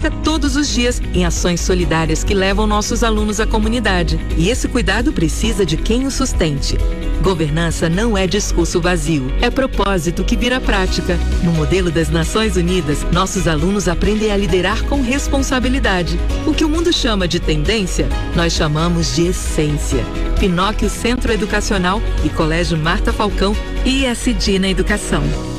pensa todos os dias em ações solidárias que levam nossos alunos à comunidade. E esse cuidado precisa de quem o sustente. Governança não é discurso vazio, é propósito que vira prática. No modelo das Nações Unidas, nossos alunos aprendem a liderar com responsabilidade. O que o mundo chama de tendência, nós chamamos de essência. Pinóquio Centro Educacional e Colégio Marta Falcão, ISD na Educação.